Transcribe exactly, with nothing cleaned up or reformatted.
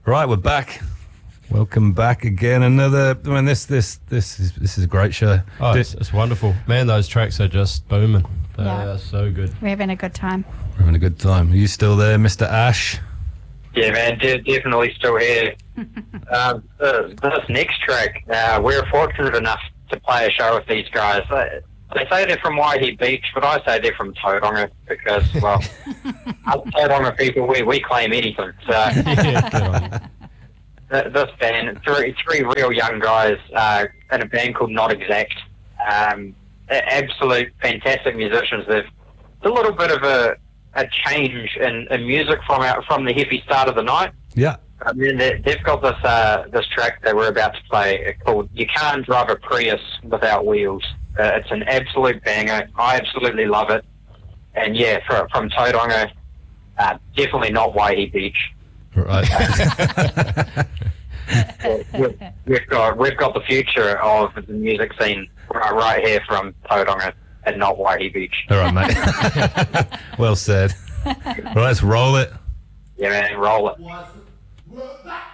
Right, we're back. Welcome back again. Another. I mean, this this this is this is a great show. Oh, it's, it's wonderful, man. Those tracks are just booming. They Yeah. are so good. We're having a good time. We're having a good time. Are you still there, Mister Ash? Yeah, man, de- definitely still here. um, uh, this next track, uh, we're fortunate enough to play a show with these guys. They, they say they're from Waihi Beach, but I say they're from Tauranga because, well, us Tauranga people, we, we claim anything. So Yeah, good on you. th- this band, three, three real young guys uh, in a band called Not Exact, um, a- absolute fantastic musicians. They've a little bit of a a change in, in music from our, from the heavy start of the night. Yeah. I mean, they, they've got this uh, this track that we're about to play called "You Can't Drive a Prius Without Wheels." Uh, it's an absolute banger. I absolutely love it. And yeah, for, from Tauranga, uh, definitely not Waihi Beach. Right. we've, we've got we've got the future of the music scene right, right here from Tauranga and not Waihi Beach. All right, mate. Well said. Right, let's roll it. Yeah, man, roll it. Was, was that